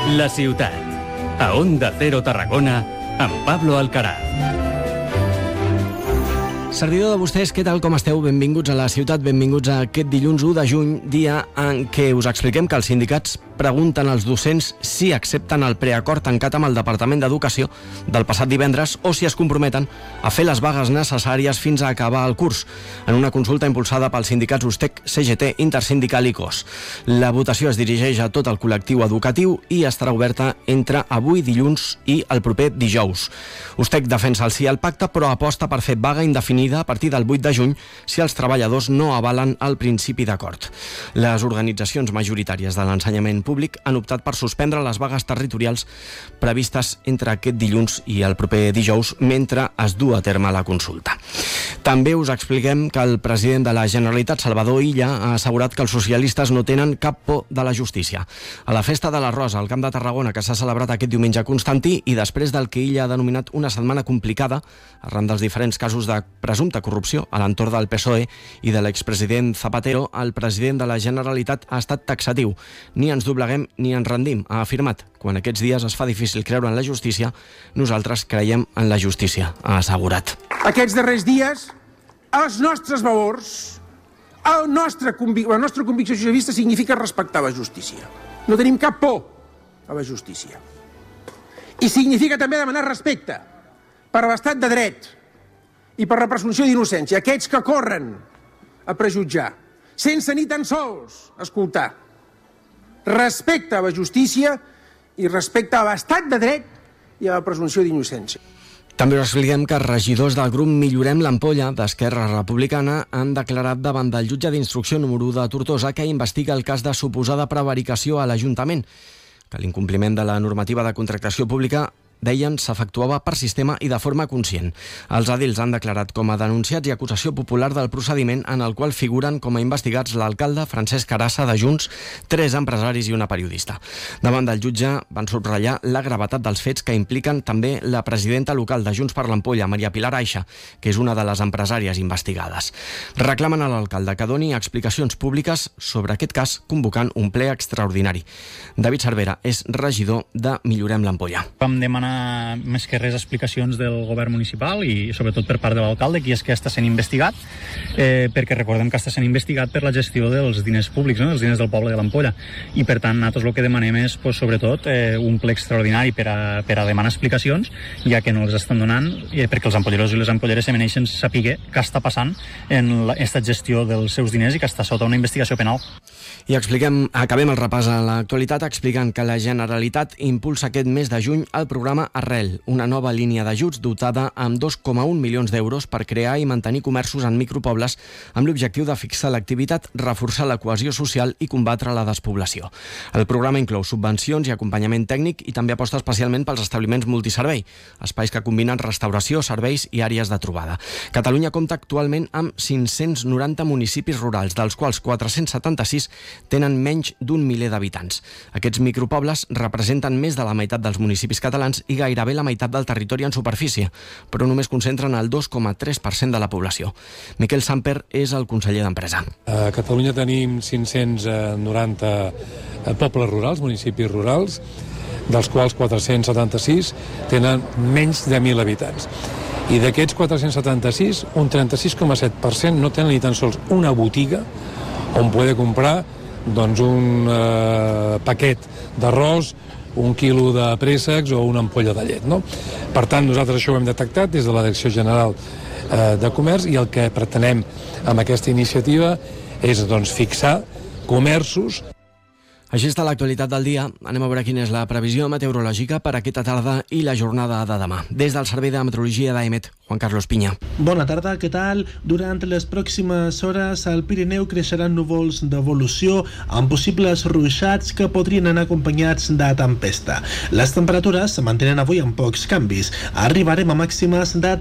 La ciutat. A Onda Cero Tarragona, amb Pablo Alcaraz. Servidor de vostès, què tal, com esteu? Benvinguts a la ciutat, benvinguts a aquest dilluns 1 de juny, dia en què us expliquem que els sindicats pregunten als docents si accepten el preacord tancat amb el Departament d'Educació del passat divendres o si es comprometen a fer les vagues necessàries fins a acabar el curs, en una consulta impulsada pels sindicats USTEC, CGT, Intersindical i COS. La votació es dirigeix a tot el col·lectiu educatiu i estarà oberta entre avui, dilluns, i el proper dijous. USTEC defensa el sí al pacte, però aposta per fer vaga indefinida a partir del 8 de juny si els treballadors no avalen el principi d'acord. Les organitzacions majoritàries de l'ensenyament públic han optat per suspendre les vagues territorials previstes entre aquest dilluns i el proper dijous mentre es du a terme la consulta. També us expliquem que el president de la Generalitat, Salvador Illa, ha assegurat que els socialistes no tenen cap por de la justícia. A la Festa de la Rosa, al Camp de Tarragona, que s'ha celebrat aquest diumenge a Constantí, i després del que Illa ha denominat una setmana complicada, arran dels diferents casos de presumpta corrupció a l'entorn del PSOE i de l'expresident Zapatero, el president de la Generalitat ha estat taxatiu. Ni ens dobleguem ni ens rendim, ha afirmat. Quan aquests dies es fa difícil creure en la justícia, nosaltres creiem en la justícia, ha assegurat. Aquests darrers dies, els nostres valors, la nostra convicció socialista significa respectar la justícia. No tenim cap por a la justícia. I significa també demanar respecte per l'estat de dret i per la presumpció d'innocència, aquests que corren a prejutjar, sense ni tan sols escoltar. Respecte a la justícia i respecte a l'estat de dret i a la presumpció d'innocència. També us expliquem que regidors del grup Millorem l'Ampolla d'Esquerra Republicana han declarat davant del jutge d'instrucció número 1 de Tortosa que investiga el cas de suposada prevaricació a l'Ajuntament, que l'incompliment de la normativa de contractació pública deien s'efectuava per sistema i de forma conscient. Els edils han declarat com a denunciats i acusació popular del procediment en el qual figuren com a investigats l'alcalde Francesc Carassa de Junts, 3 empresaris i una periodista. Davant del jutge van subratllar la gravetat dels fets que impliquen també la presidenta local de Junts per l'Ampolla, Maria Pilar Aixa, que és una de les empresàries investigades. Reclamen a l'alcalde que doni explicacions públiques sobre aquest cas convocant un ple extraordinari. David Cervera és regidor de Millorem l'Ampolla. Vam demanar més que res explicacions del govern municipal i sobretot per part de l'alcalde, qui és que està sent investigat, perquè recordem que està sent investigat per la gestió dels diners públics, no? dels diners del poble de l'Ampolla, i per tant nosaltres el que demanem és sobretot un ple extraordinari per a demanar explicacions, ja que no els estan donant, perquè els ampolleros i les ampolleres se mereixen saber què està passant en aquesta gestió dels seus diners i que està sota una investigació penal. I acabem el repàs a l'actualitat explicant que la Generalitat impulsa aquest mes de juny el programa Arrel, una nova línia d'ajuts dotada amb 2,1 milions d'euros per crear i mantenir comerços en micropobles amb l'objectiu de fixar l'activitat, reforçar la cohesió social i combatre la despoblació. El programa inclou subvencions i acompanyament tècnic i també aposta especialment pels establiments multiservei, espais que combinen restauració, serveis i àrees de trobada. Catalunya compta actualment amb 590 municipis rurals, dels quals 476 tenen menys d'un miler d'habitants. Aquests micropobles representen més de la meitat dels municipis catalans i gairebé la meitat del territori en superfície, però només concentren el 2,3% de la població. Miquel Samper és el conseller d'Empresa. A Catalunya tenim 590 pobles rurals, municipis rurals, dels quals 476 tenen menys de 1.000 habitants. I d'aquests 476, un 36,7% no tenen ni tan sols una botiga on poder comprar un paquet d'arròs, un quilo de préssecs o una ampolla de llet, no? Per tant, nosaltres això ho hem detectat des de la Direcció General de Comerç i el que pretenem amb aquesta iniciativa és fixar comerços. Així està l'actualitat del dia. Anem a veure quina és la previsió meteorològica per aquesta tarda i la jornada de demà. Des del Servei de Meteorologia d'AEMET, Juan Carlos Piña. Bona tarda, què tal? Durant les pròximes hores al Pirineu creixeran núvols d'evolució amb possibles ruixats que podrien anar acompanyats de tempesta. Les temperatures se mantenen avui amb pocs canvis. Arribarem a màximes de